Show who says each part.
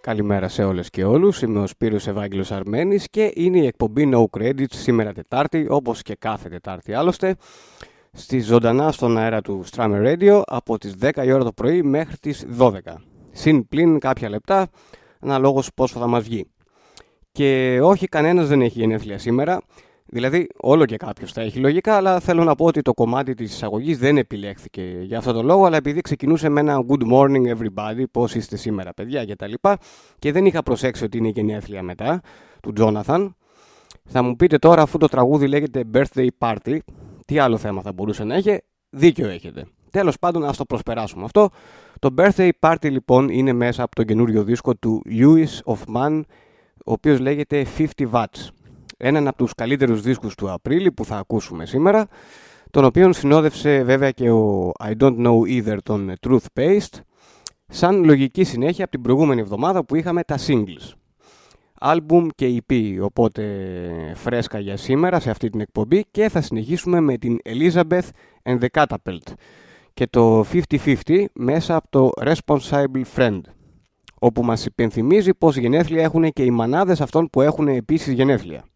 Speaker 1: Καλημέρα σε όλες και όλους, είμαι ο Σπύρος Ευάγγελος Αρμένης και είναι η εκπομπή No Credits σήμερα Τετάρτη, όπως και κάθε Τετάρτη άλλωστε, στις ζωντανά στον αέρα του Strammer Radio από τις 10 η ώρα το πρωί μέχρι τις 12. Συν πλην κάποια λεπτά, αναλόγως πόσο θα μας βγει. Και όχι, κανένας δεν έχει γενέθλια σήμερα. Δηλαδή, όλο και κάποιος θα έχει λογικά, αλλά θέλω να πω ότι το κομμάτι της εισαγωγής δεν επιλέχθηκε για αυτό το λόγο, αλλά επειδή ξεκινούσε με ένα good morning everybody, πώς είστε σήμερα παιδιά και τα λοιπά, και δεν είχα προσέξει ότι είναι η γενέθλια μετά, του Τζόναθαν. Θα μου πείτε τώρα, αφού το τραγούδι λέγεται birthday party, τι άλλο θέμα θα μπορούσε να έχει, δίκιο έχετε. Τέλος πάντων, ας το προσπεράσουμε αυτό. Το birthday party λοιπόν είναι μέσα από το καινούριο δίσκο του Lewis of Man, ο οποίος λέγεται 50 Watts. Έναν από τους καλύτερους δίσκους του Απρίλη που θα ακούσουμε σήμερα, τον οποίον συνόδευσε βέβαια και ο I Don't Know Either των Truth Paste, σαν λογική συνέχεια από την προηγούμενη εβδομάδα που είχαμε τα singles. Άλμπουμ και EP, οπότε φρέσκα για σήμερα σε αυτή την εκπομπή, και θα συνεχίσουμε με την Elizabeth and the Catapult και το 50-50 μέσα από το Responsible Friend, όπου μας υπενθυμίζει πως γενέθλια έχουν και οι μανάδες αυτών που έχουν επίσης γενέθλια.